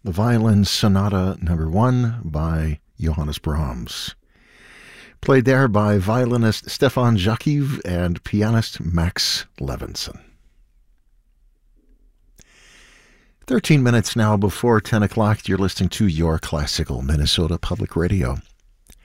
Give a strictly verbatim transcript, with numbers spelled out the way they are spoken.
The Violin Sonata Number One by Johannes Brahms. Played there by violinist Stefan Jakiv and pianist Max Levinson. thirteen minutes now before ten o'clock. You're listening to Your Classical Minnesota Public Radio.